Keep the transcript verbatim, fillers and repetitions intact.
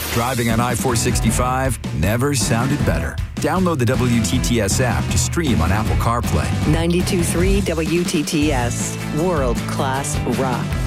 Driving on I four sixty-five never sounded better. Download the W T T S app to stream on Apple CarPlay. ninety-two point three W T T S, world-class rock.